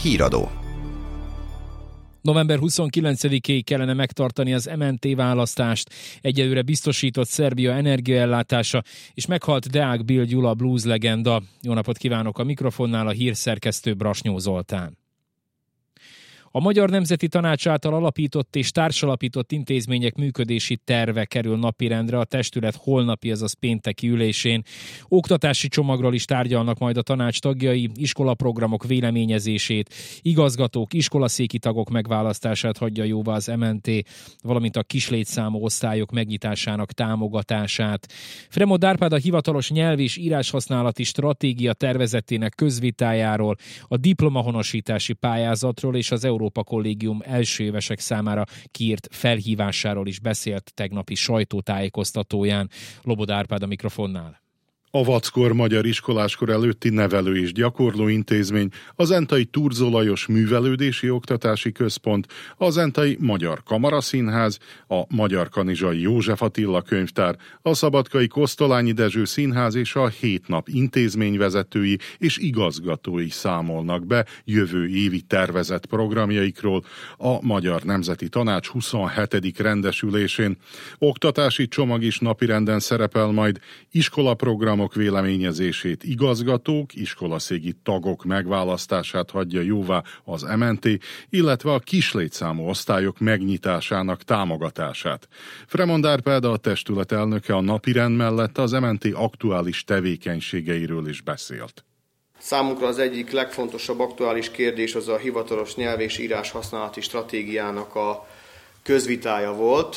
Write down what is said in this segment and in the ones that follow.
Híradó. November 29-ig kellene megtartani az MNT választást. Egyelőre biztosított Szerbia energiaellátása, és meghalt Deák Bill Gyula blues legenda. Jó napot kívánok, a mikrofonnál a hírszerkesztő Brasnyó Zoltán. A Magyar Nemzeti Tanács által alapított és társalapított intézmények működési terve kerül napirendre a testület holnapi, azaz pénteki ülésén. Oktatási csomagról is tárgyalnak majd a tanács tagjai, iskolaprogramok véleményezését, igazgatók, iskolaszéki tagok megválasztását hagyja jóvá az MNT, valamint a kislétszámú osztályok megnyitásának támogatását. Fremond Árpád a hivatalos nyelv- és íráshasználati stratégia tervezetének közvitájáról, a diplomahonosítási pályázatról és az Európa Kollégium elsőévesek számára kiírt felhívásáról is beszélt tegnapi sajtótájékoztatóján. Lobod Árpád a mikrofonnál. A Vackor magyar iskoláskor előtti nevelő és gyakorló intézmény, az Entai Turzó Lajos Művelődési Oktatási Központ, az Entai Magyar Kamaraszínház, a Magyar Kanizsai József Attila Könyvtár, a Szabadkai Kosztolányi Dezső Színház és a 7 nap intézményvezetői és igazgatói számolnak be jövő évi tervezett programjaikról a Magyar Nemzeti Tanács 27. rendesülésén. Oktatási csomag is napirenden szerepel majd, iskolaprogramok véleményezését igazgatók, iskolaszéki tagok megválasztását hagyja jóvá az MNT, illetve a kislétszámú osztályok megnyitásának támogatását. Fremond Árpád, a testület elnöke, a napirend mellett az MNT aktuális tevékenységeiről is beszélt. Számunkra az egyik legfontosabb aktuális kérdés az a hivatalos nyelv- és íráshasználati stratégiának a közvitája volt.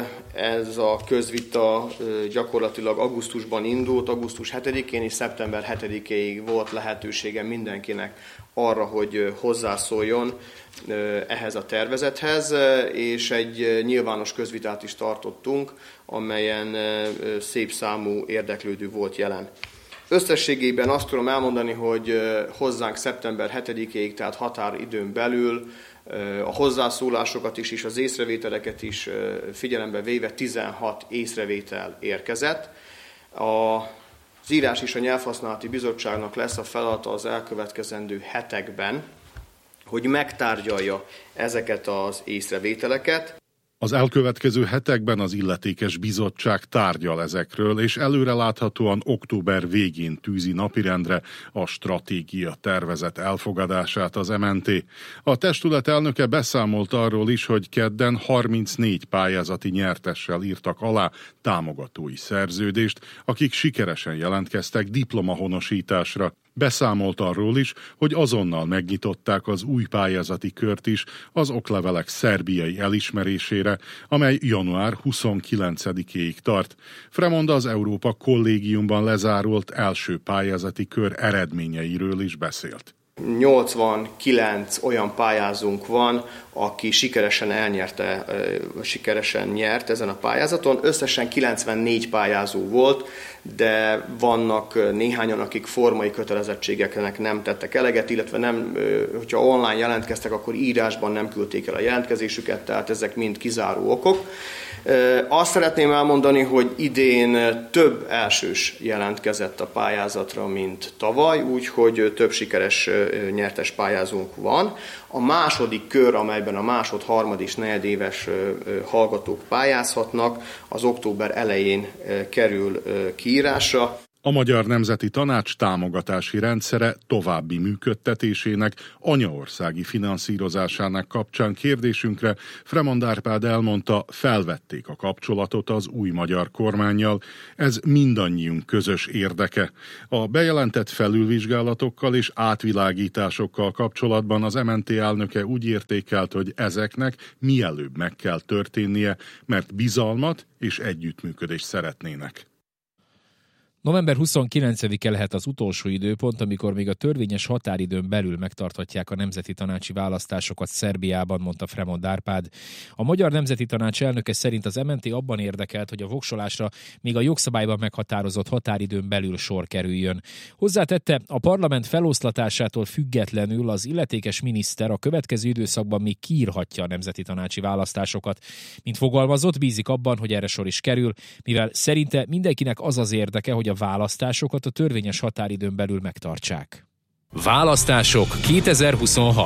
Ez a közvita gyakorlatilag augusztusban indult, augusztus 7-én és szeptember 7-éig volt lehetősége mindenkinek arra, hogy hozzászóljon ehhez a tervezethez, és egy nyilvános közvitát is tartottunk, amelyen szép számú érdeklődő volt jelen. Összességében azt tudom elmondani, hogy hozzánk szeptember 7-éig, tehát határidőn belül a hozzászólásokat is és az észrevételeket is figyelembe véve 16 észrevétel érkezett. Az Írás és a Nyelvhasználati Bizottságnak lesz a feladata az elkövetkezendő hetekben, hogy megtárgyalja ezeket az észrevételeket. Az elkövetkező hetekben az illetékes bizottság tárgyal ezekről, és előreláthatóan október végén tűzi napirendre a stratégia tervezet elfogadását az MNT. A testület elnöke beszámolt arról is, hogy kedden 34 pályázati nyertessel írtak alá támogatói szerződést, akik sikeresen jelentkeztek diplomahonosításra. Beszámolt arról is, hogy azonnal megnyitották az új pályázati kört is az oklevelek szerbiai elismerésére, amely január 29-éig tart. Fremond az Európa Kollégiumban lezárult első pályázati kör eredményeiről is beszélt. 89 olyan pályázónk van, aki sikeresen nyert ezen a pályázaton. Összesen 94 pályázó volt, de vannak néhányan, akik formai kötelezettségeknek nem tettek eleget, illetve nem, hogyha online jelentkeztek, akkor írásban nem küldték el a jelentkezésüket, tehát ezek mind kizáró okok. Azt szeretném elmondani, hogy idén több elsős jelentkezett a pályázatra, mint tavaly, úgyhogy több sikeres nyertes pályázónk van. A második kör, amelyben a másod, harmad és negyedéves hallgatók pályázhatnak, az október elején kerül kiírásra. A Magyar Nemzeti Tanács támogatási rendszere további működtetésének, anyaországi finanszírozásának kapcsán kérdésünkre Fremond Árpád elmondta, felvették a kapcsolatot az új magyar kormánnyal. Ez mindannyiunk közös érdeke. A bejelentett felülvizsgálatokkal és átvilágításokkal kapcsolatban az MNT elnöke úgy értékelt, hogy ezeknek mielőbb meg kell történnie, mert bizalmat és együttműködést szeretnének. November 29-e lehet az utolsó időpont, amikor még a törvényes határidőn belül megtarthatják a nemzeti tanácsi választásokat Szerbiában, mondta Fremond Árpád. A Magyar Nemzeti Tanács elnöke szerint az MNT abban érdekelt, hogy a voksolásra még a jogszabályban meghatározott határidőn belül sor kerüljön. Hozzátette, a parlament feloszlatásától függetlenül az illetékes miniszter a következő időszakban még kiírhatja a nemzeti tanácsi választásokat. Mint fogalmazott, bízik abban, hogy erre sor is kerül, mivel szerinte mindenkinek az az érdeke, hogy a választásokat a törvényes határidőn belül megtartsák. Választások 2026.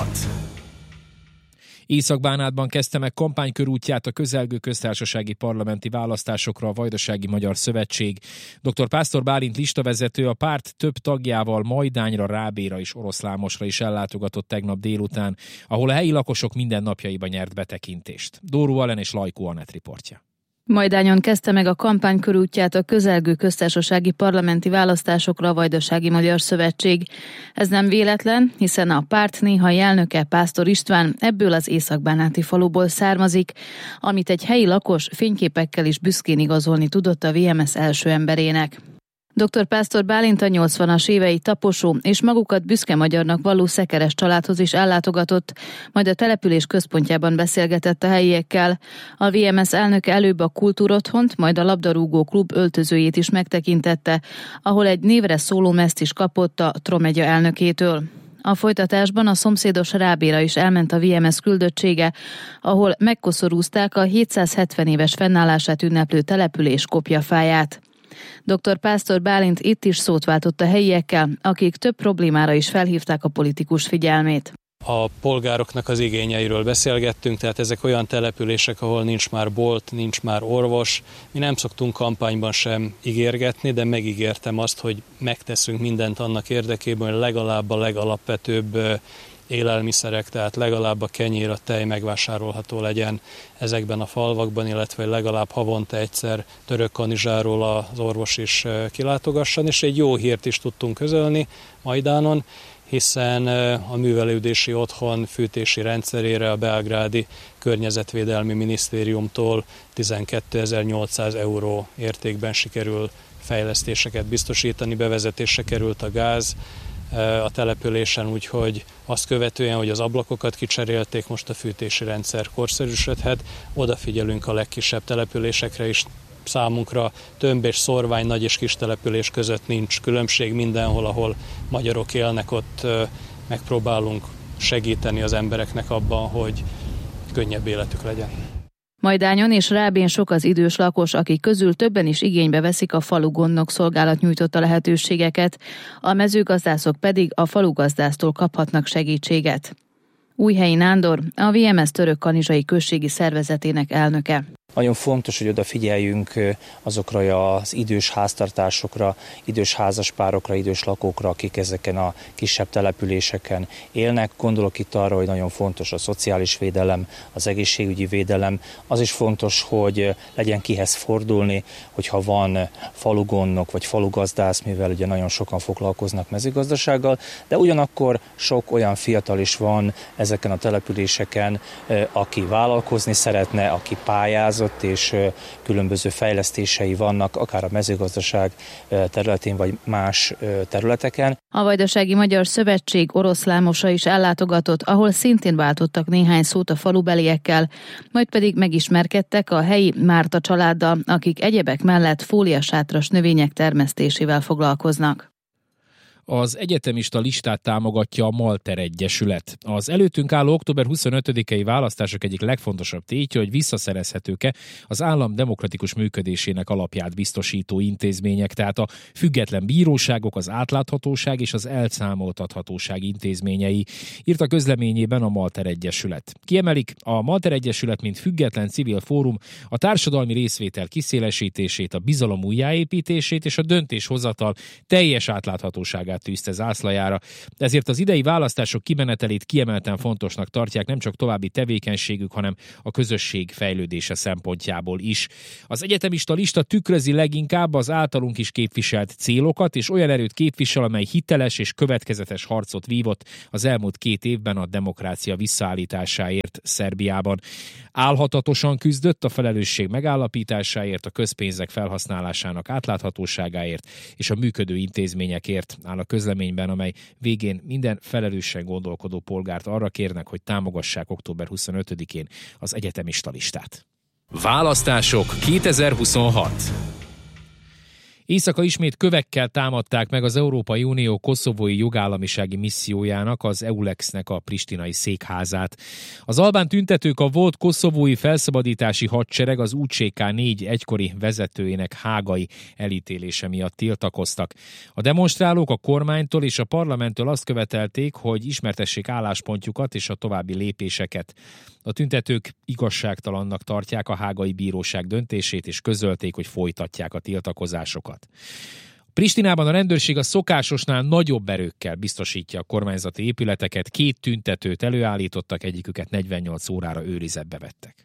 Észak-Bánátban kezdte meg kampánykörútját a közelgő köztársasági parlamenti választásokra a Vajdasági Magyar Szövetség. Dr. Pásztor Bálint listavezető a párt több tagjával Majdányra, Rábéra és Oroszlámosra is ellátogatott tegnap délután, ahol a helyi lakosok mindennapjaiba nyert betekintést. Dóró Alen és Lajkó Anett riportja. Majdányon kezdte meg a kampánykörútját a közelgő köztársasági parlamenti választásokra a Vajdasági Magyar Szövetség. Ez nem véletlen, hiszen a párt néhai elnöke, Pásztor István ebből az észak-bánáti faluból származik, amit egy helyi lakos fényképekkel is büszkén igazolni tudott a VMS első emberének. Dr. Pásztor Bálint a 80-as évei taposó és magukat büszke magyarnak valló szekeres családhoz is ellátogatott, majd a település központjában beszélgetett a helyiekkel. A VMS elnöke előbb a kultúrotthont, majd a labdarúgó klub öltözőjét is megtekintette, ahol egy névre szóló mezt is kapott a Tromegya elnökétől. A folytatásban a szomszédos Rábéra is elment a VMS küldöttsége, ahol megkoszorúzták a 770 éves fennállását ünneplő település kopjafáját. Dr. Pásztor Bálint itt is szót váltott a helyiekkel, akik több problémára is felhívták a politikus figyelmét. A polgároknak az igényeiről beszélgettünk, tehát ezek olyan települések, ahol nincs már bolt, nincs már orvos. Mi nem szoktunk kampányban sem ígérgetni, de megígértem azt, hogy megteszünk mindent annak érdekében, hogy legalább a legalapvetőbb élelmiszerek, tehát legalább a kenyér, a tej megvásárolható legyen ezekben a falvakban, illetve legalább havonta egyszer török kanizsáról az orvos is kilátogasson, és egy jó hírt is tudtunk közölni Majdánon, hiszen a művelődési otthon fűtési rendszerére a belgrádi környezetvédelmi minisztériumtól 12.800 euró értékben sikerül fejlesztéseket biztosítani, bevezetésre került a gáz a településen, úgyhogy azt követően, hogy az ablakokat kicserélték, most a fűtési rendszer korszerűsödhet. Odafigyelünk a legkisebb településekre is. Számunkra Tömb és Szorvány nagy és kis település között nincs különbség, mindenhol, ahol magyarok élnek, ott megpróbálunk segíteni az embereknek abban, hogy könnyebb életük legyen. Majdányon és Rábén sok az idős lakos, akik közül többen is igénybe veszik a falu gondnok szolgálat nyújtotta lehetőségeket, a mezőgazdászok pedig a falugazdásztól kaphatnak segítséget. Újhelyi Nándor, a VMS Török Kanizsai községi szervezetének elnöke. Nagyon fontos, hogy odafigyeljünk azokra az idős háztartásokra, idős házaspárokra, idős lakókra, akik ezeken a kisebb településeken élnek. Gondolok itt arra, hogy nagyon fontos a szociális védelem, az egészségügyi védelem. Az is fontos, hogy legyen kihez fordulni, hogyha van falugondnok vagy falugazdász, mivel ugye nagyon sokan foglalkoznak mezőgazdasággal, de ugyanakkor sok olyan fiatal is van ezeken a településeken, aki vállalkozni szeretne, aki pályázott, és különböző fejlesztései vannak, akár a mezőgazdaság területén, vagy más területeken. A Vajdasági Magyar Szövetség Oroszlámosra is ellátogatott, ahol szintén váltottak néhány szót a falubeliekkel, majd pedig megismerkedtek a helyi Márta családdal, akik egyebek mellett fóliasátras növények termesztésével foglalkoznak. Az egyetemista listát támogatja a Malter Egyesület. Az előttünk álló október 25-i választások egyik legfontosabb tétje, hogy visszaszerezhetők-e az állam demokratikus működésének alapját biztosító intézmények, tehát a független bíróságok, az átláthatóság és az elszámoltathatóság intézményei, írt a közleményében a Malter Egyesület. Kiemelik, a Malter Egyesület, mint független civil fórum a társadalmi részvétel kiszélesítését, a bizalom újjáépítését és a döntéshozatal teljes átláthatóságát tűzte zászlajára. Ezért az idei választások kimenetelét kiemelten fontosnak tartják nem csak további tevékenységük, hanem a közösség fejlődése szempontjából is. Az egyetemista lista tükrözi leginkább az általunk is képviselt célokat, és olyan erőt képvisel, amely hiteles és következetes harcot vívott az elmúlt 2 évben a demokrácia visszaállításáért Szerbiában. Álhatatosan küzdött a felelősség megállapításáért, a közpénzek felhasználásának átláthatóságáért és a működő intézményekért, áll a közleményben, amely végén minden felelősen gondolkodó polgárt arra kérnek, hogy támogassák október 25-én az egyetemista listát. Választások 2026. Éjszaka ismét kövekkel támadták meg az Európai Unió koszovói jogállamisági missziójának, az EULEX-nek a pristinai székházát. Az albán tüntetők a volt koszovói felszabadítási hadsereg az UCK4 egykori vezetőjének hágai elítélése miatt tiltakoztak. A demonstrálók a kormánytól és a parlamenttől azt követelték, hogy ismertessék álláspontjukat és a további lépéseket. A tüntetők igazságtalannak tartják a hágai bíróság döntését, és közölték, hogy folytatják a tiltakozásokat. Pristinában a rendőrség a szokásosnál nagyobb erőkkel biztosítja a kormányzati épületeket, 2 tüntetőt előállítottak, egyiküket 48 órára őrizetbe vettek.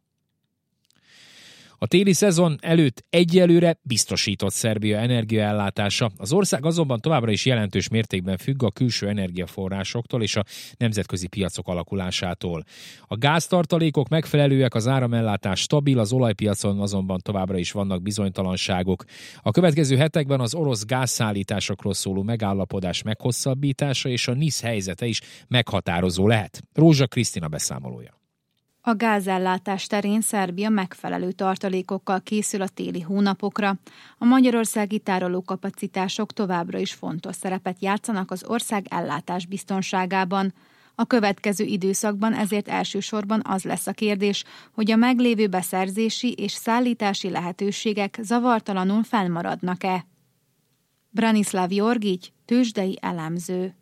A téli szezon előtt egyelőre biztosított Szerbia energiaellátása. Az ország azonban továbbra is jelentős mértékben függ a külső energiaforrásoktól és a nemzetközi piacok alakulásától. A gáztartalékok megfelelőek, az áramellátás stabil, az olajpiacon azonban továbbra is vannak bizonytalanságok. A következő hetekben az orosz gázszállításokról szóló megállapodás meghosszabbítása és a NIS helyzete is meghatározó lehet. Rózsa Krisztina beszámolója. A gázellátás terén Szerbia megfelelő tartalékokkal készül a téli hónapokra. A magyarországi tárolókapacitások továbbra is fontos szerepet játszanak az ország ellátás biztonságában. A következő időszakban ezért elsősorban az lesz a kérdés, hogy a meglévő beszerzési és szállítási lehetőségek zavartalanul fennmaradnak-e. Branislav Jorgić, tőzsdei elemző.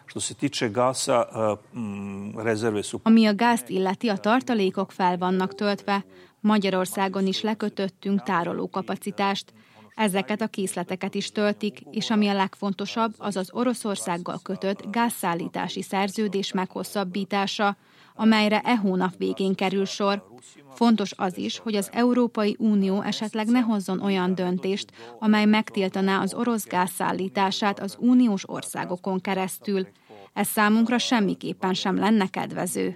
Ami a gázt illeti, a tartalékok fel vannak töltve. Magyarországon is lekötöttünk tárolókapacitást. Ezeket a készleteket is töltik, és ami a legfontosabb, az az Oroszországgal kötött gázszállítási szerződés meghosszabbítása, amelyre e hónap végén kerül sor. Fontos az is, hogy az Európai Unió esetleg ne hozzon olyan döntést, amely megtiltaná az orosz gázszállítását az uniós országokon keresztül. Ez számunkra semmiképpen sem lenne kedvező.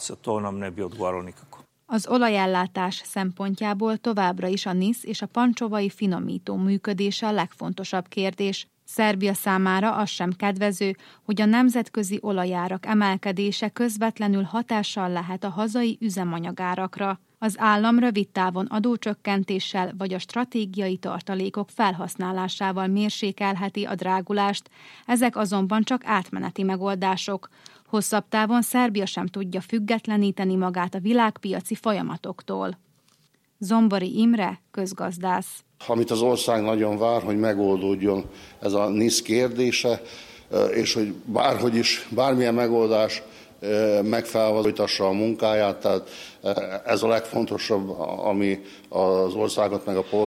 Az olajellátás szempontjából továbbra is a NIS és a pancsovai finomító működése a legfontosabb kérdés. Szerbia számára az sem kedvező, hogy a nemzetközi olajárak emelkedése közvetlenül hatással lehet a hazai üzemanyagárakra. Az állam rövid távon adócsökkentéssel vagy a stratégiai tartalékok felhasználásával mérsékelheti a drágulást, ezek azonban csak átmeneti megoldások. Hosszabb távon Szerbia sem tudja függetleníteni magát a világpiaci folyamatoktól. Zombori Imre, közgazdász. Amit az ország nagyon vár, hogy megoldódjon ez a NIS kérdése, és hogy bárhogy is, bármilyen megoldás megfelelőítassa a munkáját, tehát ez a legfontosabb, ami az országot meg a